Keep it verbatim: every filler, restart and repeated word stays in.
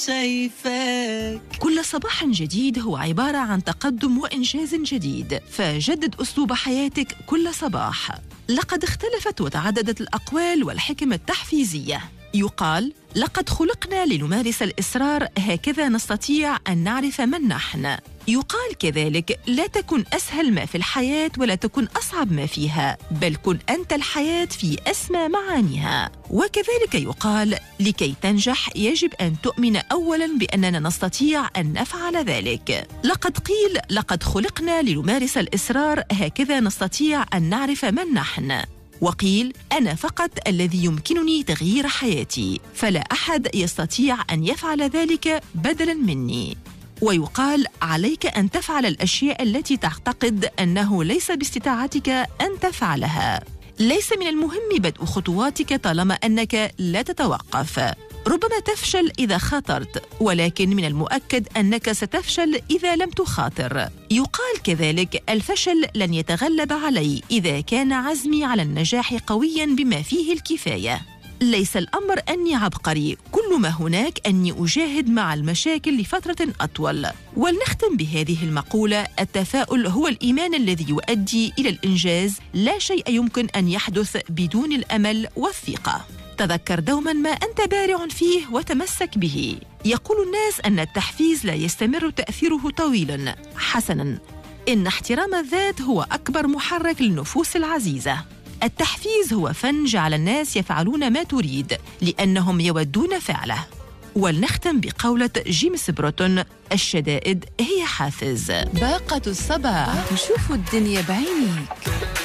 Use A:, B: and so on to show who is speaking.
A: شايفاك.
B: كل صباح جديد هو عبارة عن تقدم وإنجاز جديد، فجدد أسلوب حياتك كل صباح. لقد اختلفت وتعددت الأقوال والحكم التحفيزية. يقال: لقد خلقنا لنمارس الإصرار، هكذا نستطيع أن نعرف من نحن. يقال كذلك: لا تكن أسهل ما في الحياة ولا تكن أصعب ما فيها، بل كن أنت الحياة في أسمى معانيها. وكذلك يقال: لكي تنجح يجب أن تؤمن أولاً بأننا نستطيع أن نفعل ذلك. لقد قيل: لقد خلقنا لنمارس الإصرار، هكذا نستطيع أن نعرف من نحن. وقيل: أنا فقط الذي يمكنني تغيير حياتي، فلا أحد يستطيع أن يفعل ذلك بدلاً مني. ويقال: عليك أن تفعل الأشياء التي تعتقد أنه ليس باستطاعتك أن تفعلها. ليس من المهم بدء خطواتك طالما أنك لا تتوقف. ربما تفشل إذا خاطرت، ولكن من المؤكد أنك ستفشل إذا لم تخاطر. يقال كذلك: الفشل لن يتغلب علي إذا كان عزمي على النجاح قوياً بما فيه الكفاية. ليس الأمر أني عبقري، كل ما هناك أني أجاهد مع المشاكل لفترة أطول. ولنختم بهذه المقولة: التفاؤل هو الإيمان الذي يؤدي إلى الإنجاز، لا شيء يمكن أن يحدث بدون الأمل والثقة. تذكر دوما ما أنت بارع فيه وتمسك به. يقول الناس أن التحفيز لا يستمر تأثيره طويلا. حسنا، إن احترام الذات هو أكبر محرك للنفوس العزيزة. التحفيز هو فن جعل الناس يفعلون ما تريد لأنهم يودون فعله. ولنختم بقولة جيمس بروتون: الشدائد هي حافز.
C: باقة الصباح، شوفوا الدنيا بعينيك.